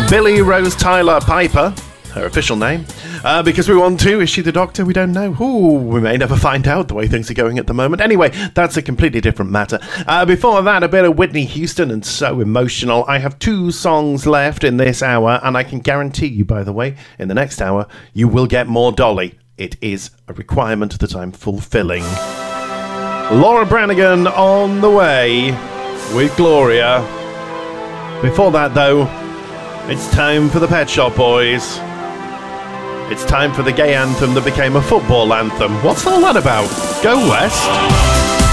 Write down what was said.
Billy Rose Tyler Piper, her official name. Because we want to. Is she the Doctor? We don't know. Ooh, we may never find out the way things are going at the moment. Anyway, that's a completely different matter. Before that, a bit of Whitney Houston and So Emotional. I have 2 songs left in this hour, and I can guarantee you, by the way, in the next hour, you will get more Dolly. It is a requirement that I'm fulfilling. Laura Branigan on the way with Gloria. Before that, though, it's time for the Pet Shop Boys. It's time for the gay anthem that became a football anthem. What's all that about? Go West!